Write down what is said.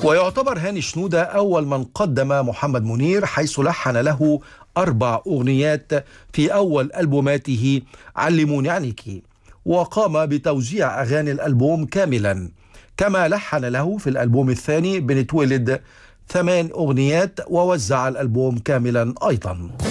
ويعتبر هاني شنودة أول من قدم محمد منير، حيث لحن له 4 أغنيات في أول ألبوماته علموني عنيكي، وقام بتوزيع أغاني الألبوم كاملا. كما لحن له في الألبوم الثاني بنتولد 8 أغنيات، ووزع الألبوم كاملا أيضا.